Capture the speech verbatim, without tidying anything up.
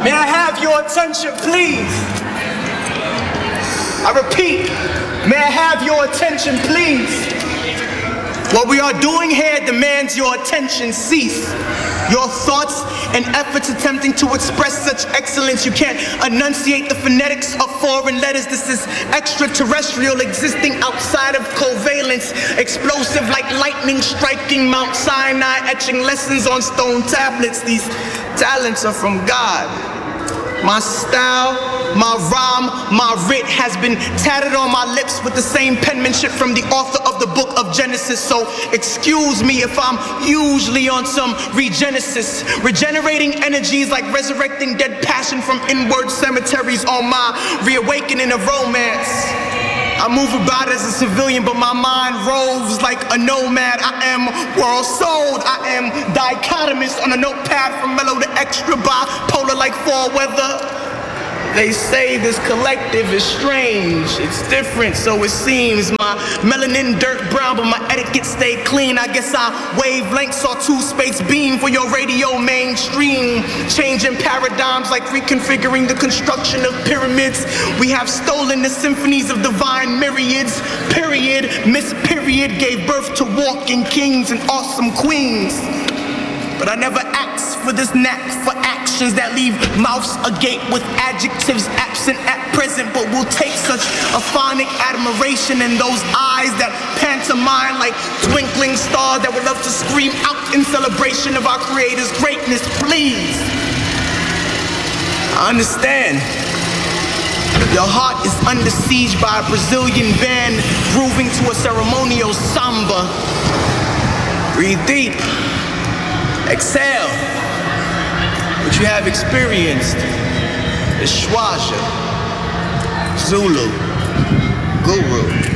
May I have your attention, please? I repeat, may I have your attention, please? What we are doing here demands your attention. Cease your thoughts and efforts attempting to express such excellence. You can't enunciate the phonetics of foreign letters. This is extraterrestrial, existing outside of covalence, explosive like lightning striking Mount Sinai, etching lessons on stone tablets. These talents are from God. My style, my rhyme, my writ has been tatted on my lips with the same penmanship from the author of the book of Genesis. So excuse me if I'm usually on some regenesis, regenerating energies like resurrecting dead passion from inward cemeteries on my reawakening of romance. I move about as a civilian, but my mind roves like a nomad. I am world sold. I am dichotomous on a notepad from mellow to extra bipolar like fall weather. They say this collective is strange. It's different, so it seems. My melanin dirt brown, but my etiquette stay clean. I guess our wavelengths are two-space beam for your radio mainstream. Changing paradigms like reconfiguring the construction of pyramids. We have stolen the symphonies of divine myriads. Period. Miss Period gave birth to walking kings and awesome queens. But I never asked for this knack for actions that leave mouths agape with adjectives absent at present, but will take such a phonic admiration in those eyes that pantomime like twinkling stars that would love to scream out in celebration of our Creator's greatness. Please, I understand. Your heart is under siege by a Brazilian band grooving to a ceremonial samba. Breathe deep. Exhale. What you have experienced is Shwaja, Zulu, Guru.